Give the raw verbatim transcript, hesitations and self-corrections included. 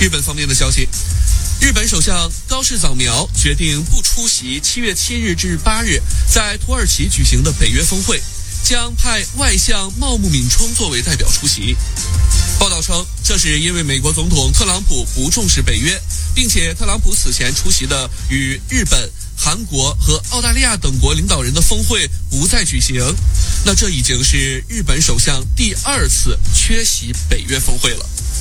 日本方面的消息，日本首相高市早苗决定不出席七月七日至八日在土耳其举行的北约峰会，将派外相茂木敏充作为代表出席。报道称，这是因为美国总统特朗普不重视北约，并且特朗普此前出席的与日本、韩国和澳大利亚等国领导人的峰会不再举行。那这已经是日本首相第二次缺席北约峰会了。